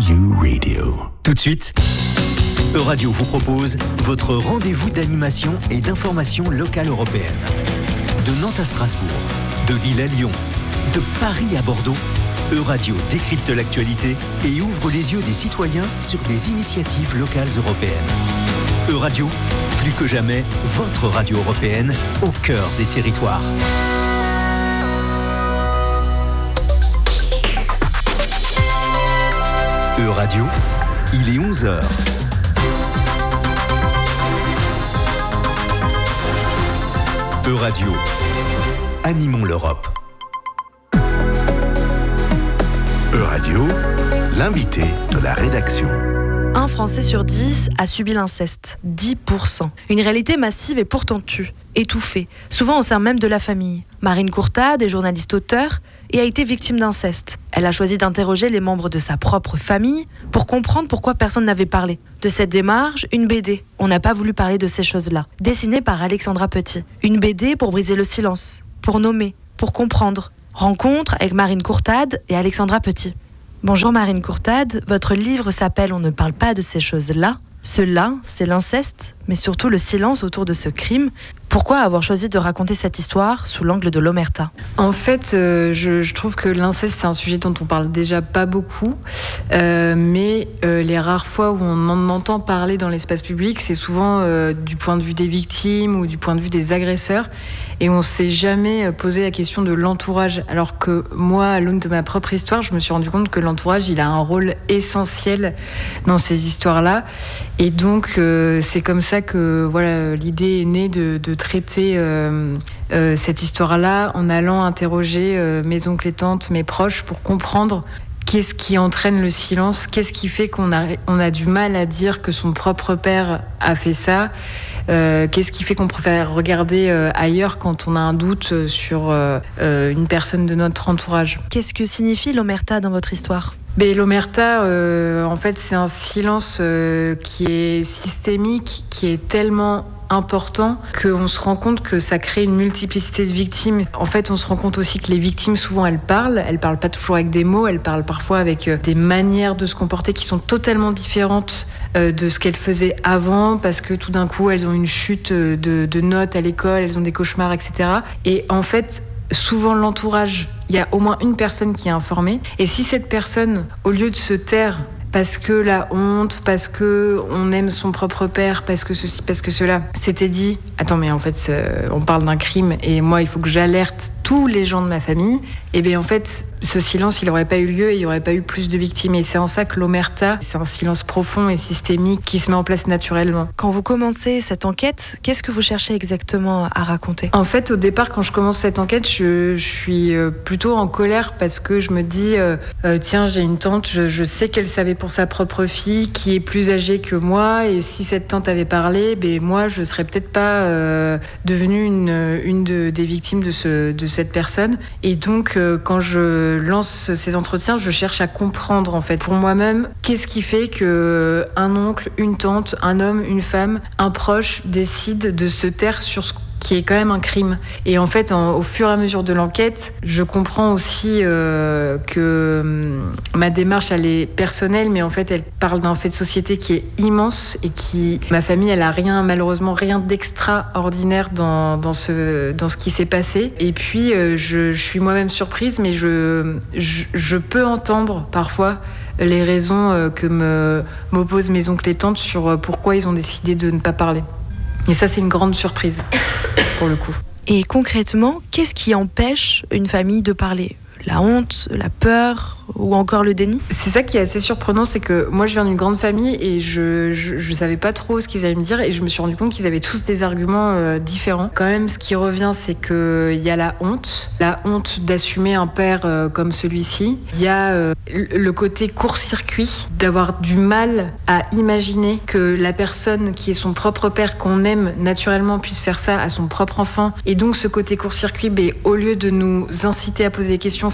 EU Radio. Tout de suite, Euradio vous propose votre rendez-vous d'animation et d'information locale européenne. De Nantes à Strasbourg, de Lille à Lyon, de Paris à Bordeaux, Euradio décrypte l'actualité et ouvre les yeux des citoyens sur des initiatives locales européennes. Euradio, plus que jamais, votre radio européenne au cœur des territoires. Euradio, il est 11h. Euradio, animons l'Europe. Euradio, l'invité de la rédaction. Un Français sur 10 a subi l'inceste, 10%. Une réalité massive et pourtant tue, étouffée, souvent au sein même de la famille. Marine Courtade est journaliste-auteure et a été victime d'inceste. Elle a choisi d'interroger les membres de sa propre famille pour comprendre pourquoi personne n'avait parlé. De cette démarche, une BD. On n'a pas voulu parler de ces choses-là. Dessinée par Alexandra Petit. Une BD pour briser le silence, pour nommer, pour comprendre. Rencontre avec Marine Courtade et Alexandra Petit. Bonjour Marine Courtade, votre livre s'appelle « On ne parle pas de ces choses-là ». Cela, c'est l'inceste, mais surtout le silence autour de ce crime. Pourquoi avoir choisi de raconter cette histoire sous l'angle de l'omerta ? En fait, je trouve que l'inceste, c'est un sujet dont on parle déjà pas beaucoup, mais les rares fois où on en entend parler dans l'espace public, c'est souvent du point de vue des victimes ou du point de vue des agresseurs, et on s'est jamais posé la question de l'entourage, alors que moi, à l'aune de ma propre histoire, je me suis rendu compte que l'entourage, il a un rôle essentiel dans ces histoires-là, et donc c'est comme ça que voilà, l'idée est née de traiter cette histoire-là en allant interroger mes oncles et tantes, mes proches, pour comprendre qu'est-ce qui entraîne le silence, qu'est-ce qui fait qu'on a du mal à dire que son propre père a fait ça, qu'est-ce qui fait qu'on préfère regarder ailleurs quand on a un doute sur une personne de notre entourage. Qu'est-ce que signifie l'omerta dans votre histoire ? L'omerta, en fait, c'est un silence qui est systémique, qui est tellement important qu'on se rend compte que ça crée une multiplicité de victimes. En fait, on se rend compte aussi que les victimes, souvent, elles parlent pas toujours avec des mots, elles parlent parfois avec des manières de se comporter qui sont totalement différentes de ce qu'elles faisaient avant, parce que tout d'un coup, elles ont une chute de notes à l'école, elles ont des cauchemars, etc. Et en fait, souvent l'entourage, il y a au moins une personne qui est informée, et si cette personne, au lieu de se taire parce que la honte, parce que on aime son propre père, parce que ceci, parce que cela, s'était dit « Attends, mais en fait, on parle d'un crime et moi, il faut que j'alerte tous les gens de ma famille », et bien en fait, ce silence, il n'aurait pas eu lieu et il n'y aurait pas eu plus de victimes. Et c'est en ça que l'omerta, c'est un silence profond et systémique qui se met en place naturellement. Quand vous commencez cette enquête, qu'est-ce que vous cherchez exactement à raconter ? En fait, au départ, quand je commence cette enquête, je suis plutôt en colère parce que je me dis tiens, j'ai une tante, je sais qu'elle savait pour sa propre fille qui est plus âgée que moi, et si cette tante avait parlé, moi, je serais peut-être pas devenue une des victimes de cette personne. Et donc, quand je lance ces entretiens, je cherche à comprendre, en fait, pour moi-même, qu'est-ce qui fait que un oncle, une tante, un homme, une femme, un proche décide de se taire sur ce qui est quand même un crime. Et en fait, au fur et à mesure de l'enquête, je comprends aussi que ma démarche, elle est personnelle, mais en fait, elle parle d'un fait de société qui est immense et ma famille, elle a malheureusement rien d'extraordinaire dans ce qui s'est passé. Et puis, je suis moi-même surprise, mais je peux entendre parfois les raisons que m'opposent mes oncles et tantes sur pourquoi ils ont décidé de ne pas parler. Et ça, c'est une grande surprise, pour le coup. Et concrètement, qu'est-ce qui empêche une famille de parler ? La honte, la peur ou encore le déni ? C'est ça qui est assez surprenant, c'est que moi je viens d'une grande famille et je savais pas trop ce qu'ils allaient me dire, et je me suis rendu compte qu'ils avaient tous des arguments différents. Quand même, ce qui revient, c'est qu'il y a la honte d'assumer un père comme celui-ci. Il y a le côté court-circuit, d'avoir du mal à imaginer que la personne qui est son propre père, qu'on aime naturellement, puisse faire ça à son propre enfant. Et donc ce côté court-circuit, au lieu de nous inciter à poser des questions,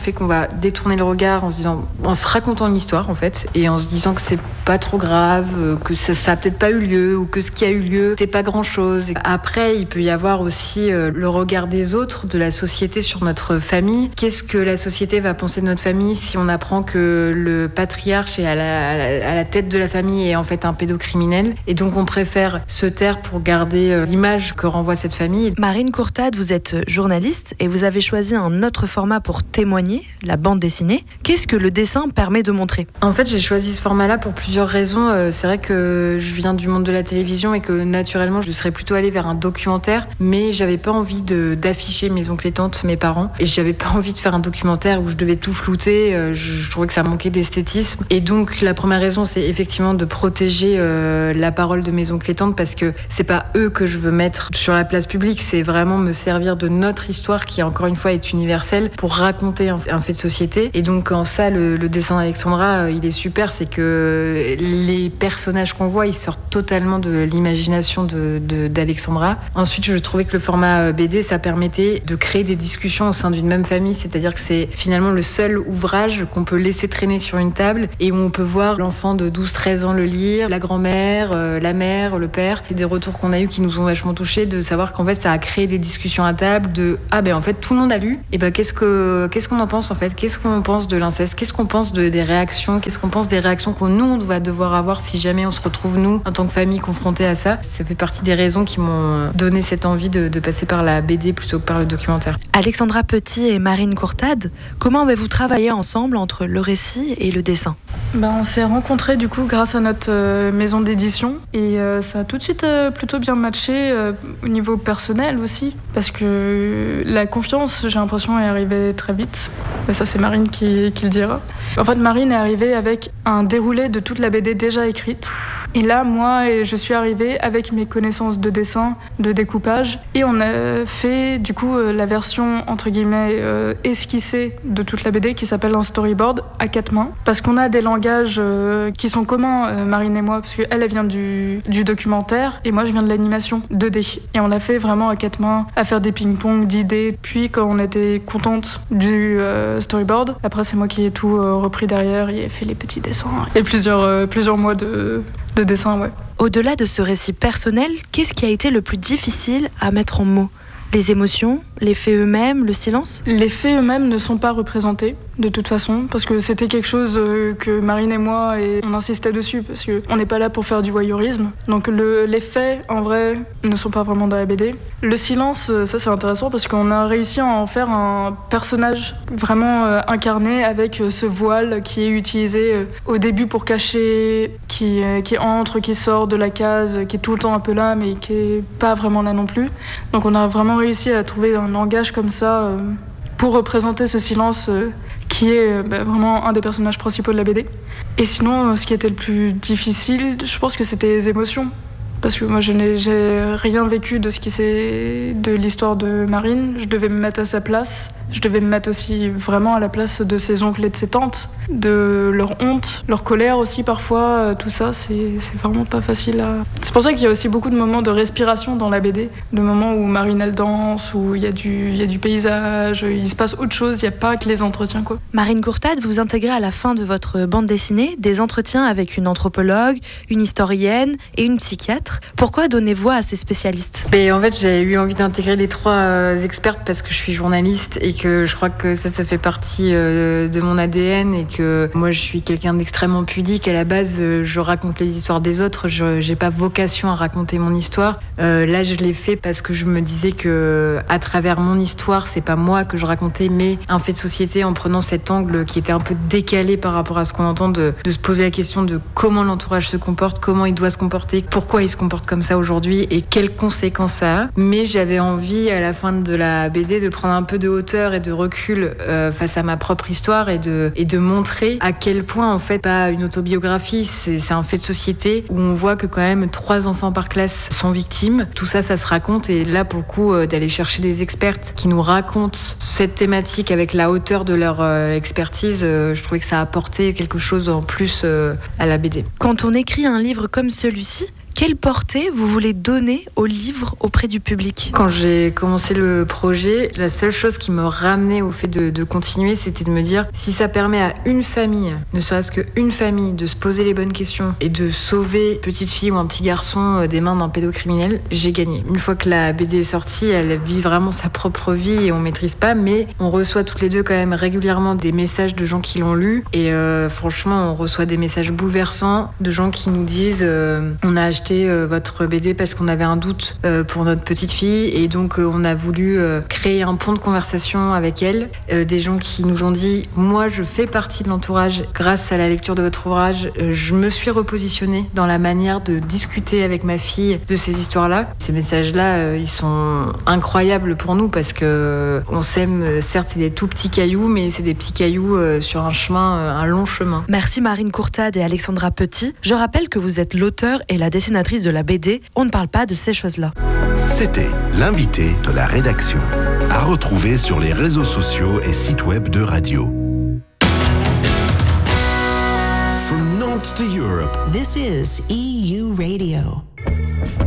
fait qu'on va détourner le regard en se racontant une histoire en fait, et en se disant que c'est pas trop grave, que ça a peut-être pas eu lieu, ou que ce qui a eu lieu c'est pas grand chose. Et après il peut y avoir aussi le regard des autres, de la société sur notre famille. Qu'est-ce que la société va penser de notre famille si on apprend que le patriarche est à la tête de la famille est en fait un pédocriminel, et donc on préfère se taire pour garder l'image que renvoie cette famille. Marine Courtade, vous êtes journaliste et vous avez choisi un autre format pour témoigner, la bande dessinée. Qu'est-ce que le dessin permet de montrer ? En fait, j'ai choisi ce format-là pour plusieurs raisons. C'est vrai que je viens du monde de la télévision et que naturellement, je serais plutôt allée vers un documentaire, mais j'avais pas envie d'afficher mes oncles et tantes, mes parents, et j'avais pas envie de faire un documentaire où je devais tout flouter. Je trouvais que ça manquait d'esthétisme. Et donc, la première raison, c'est effectivement de protéger la parole de mes oncles et tantes, parce que c'est pas eux que je veux mettre sur la place publique, c'est vraiment me servir de notre histoire qui, encore une fois, est universelle pour raconter un fait de société. Et donc, en ça, le dessin d'Alexandra, il est super, c'est que les personnages qu'on voit, ils sortent totalement de l'imagination d'Alexandra. Ensuite, je trouvais que le format BD, ça permettait de créer des discussions au sein d'une même famille, c'est-à-dire que c'est finalement le seul ouvrage qu'on peut laisser traîner sur une table et où on peut voir l'enfant de 12-13 ans le lire, la grand-mère, la mère, le père. C'est des retours qu'on a eu qui nous ont vachement touchés, de savoir qu'en fait, ça a créé des discussions à table de « Ah ben en fait, tout le monde a lu, et ben qu'est-ce qu'on en pense en fait ? Qu'est-ce qu'on pense de l'inceste ? Qu'est-ce qu'on pense des réactions ? Qu'est-ce qu'on pense des réactions qu'on nous, on va devoir avoir si jamais on se retrouve, nous, en tant que famille, confrontés à ça ?» Ça fait partie des raisons qui m'ont donné cette envie de passer par la BD plutôt que par le documentaire. Alexandra Petit et Marine Courtade, comment avez-vous travaillé ensemble entre le récit et le dessin ? On s'est rencontrés du coup grâce à notre maison d'édition, et ça a tout de suite plutôt bien matché au niveau personnel aussi, parce que la confiance, j'ai l'impression, est arrivée très vite. Mais ça, c'est Marine qui le dira. En fait, Marine est arrivée avec un déroulé de toute la BD déjà écrite. Et là, moi, je suis arrivée avec mes connaissances de dessin, de découpage, et on a fait du coup la version entre guillemets esquissée de toute la BD qui s'appelle un storyboard à 4 mains, parce qu'on a des langages qui sont communs, Marine et moi, parce qu'elle vient du documentaire et moi je viens de l'animation 2D, et on l'a fait vraiment à 4 mains, à faire des ping-pong d'idées. Puis quand on était contente du storyboard, après c'est moi qui ai tout repris derrière et ai fait les petits dessins et plusieurs mois de dessin, ouais. Au-delà de ce récit personnel, qu'est-ce qui a été le plus difficile à mettre en mots ? Les émotions, les faits eux-mêmes, le silence ? Les faits eux-mêmes ne sont pas représentés, de toute façon, parce que c'était quelque chose que Marine et moi, on insistait dessus, parce qu'on n'est pas là pour faire du voyeurisme. Donc les faits, en vrai, ne sont pas vraiment dans la BD. Le silence, ça c'est intéressant, parce qu'on a réussi à en faire un personnage vraiment incarné, avec ce voile qui est utilisé au début pour cacher, qui entre, qui sort de la case, qui est tout le temps un peu là, mais qui est pas vraiment là non plus. Donc on a vraiment réussi à trouver un langage comme ça pour représenter ce silence qui est vraiment un des personnages principaux de la BD. Et sinon, ce qui était le plus difficile, je pense que c'était les émotions. Parce que moi, j'ai rien vécu de l'histoire de Marine. Je devais me mettre à sa place. Je devais me mettre aussi vraiment à la place de ses oncles et de ses tantes, de leur honte, leur colère aussi parfois. Tout ça, c'est vraiment pas facile à... C'est pour ça qu'il y a aussi beaucoup de moments de respiration dans la BD, de moments où Marine elle danse, où il y a du paysage, il se passe autre chose, il n'y a pas que les entretiens, quoi. Marine Courtade, vous intégrez à la fin de votre bande dessinée des entretiens avec une anthropologue, une historienne et une psychiatre. Pourquoi donner voix à ces spécialistes ? En fait, j'ai eu envie d'intégrer les 3 expertes parce que je suis journaliste et que je crois que ça fait partie de mon ADN, et que moi, je suis quelqu'un d'extrêmement pudique. À la base, je raconte les histoires des autres. Je n'ai pas vocation à raconter mon histoire. Là, je l'ai fait parce que je me disais que à travers mon histoire, c'est pas moi que je racontais, mais un fait de société, en prenant cet angle qui était un peu décalé par rapport à ce qu'on entend, de se poser la question de comment l'entourage se comporte, comment il doit se comporter, pourquoi il se comporte comme ça aujourd'hui et quelles conséquences ça a. Mais j'avais envie, à la fin de la BD, de prendre un peu de hauteur et de recul face à ma propre histoire, et de montrer à quel point, en fait, pas une autobiographie, c'est un fait de société où on voit que quand même 3 enfants par classe sont victimes. Tout ça, ça se raconte, et là, pour le coup, d'aller chercher des expertes qui nous racontent cette thématique avec la hauteur de leur expertise, je trouvais que ça apportait quelque chose en plus à la BD. Quand on écrit un livre comme celui-ci, Quelle portée vous voulez donner au livre auprès du public ? Quand j'ai commencé le projet, la seule chose qui me ramenait au fait de continuer, c'était de me dire, si ça permet à une famille, ne serait-ce qu'une famille, de se poser les bonnes questions et de sauver une petite fille ou un petit garçon des mains d'un pédocriminel, j'ai gagné. Une fois que la BD est sortie, elle vit vraiment sa propre vie et on maîtrise pas, mais on reçoit toutes les deux quand même régulièrement des messages de gens qui l'ont lu et franchement, on reçoit des messages bouleversants de gens qui nous disent on a acheté votre BD parce qu'on avait un doute pour notre petite fille et donc on a voulu créer un pont de conversation avec elle. Des gens qui nous ont dit moi je fais partie de l'entourage grâce à la lecture de votre ouvrage, je me suis repositionnée dans la manière de discuter avec ma fille de ces histoires-là. Ces messages-là ils sont incroyables pour nous parce que on s'aime, certes c'est des tout petits cailloux mais c'est des petits cailloux sur un chemin, un long chemin. Merci Marine Courtade et Alexandra Petit. Je rappelle que vous êtes l'auteur et la dessinatrice de la BD. On ne parle pas de ces choses-là. C'était l'invité de la rédaction. À retrouver sur les réseaux sociaux et sites web de Radio. From Nantes to Europe, This is EU Radio.